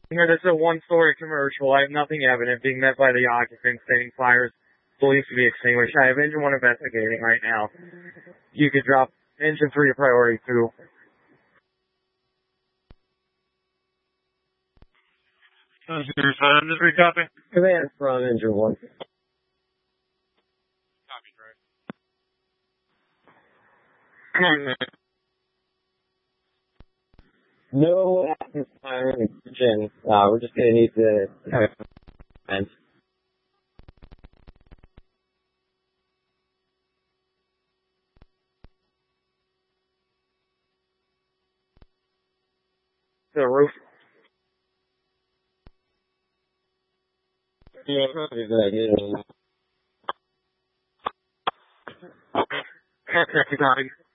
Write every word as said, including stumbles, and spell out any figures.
Here, this is a one-story commercial. I have nothing evident being met by the occupant stating fires believed to be extinguished. I have engine one investigating right now. You could drop engine three to priority two. Zero five, just recopy. Command from engine one. Copy, right. Come on, man. No atmospheric engine. Uh, we're just gonna need to have vent. The roof. Yeah, probably a good idea. Copy.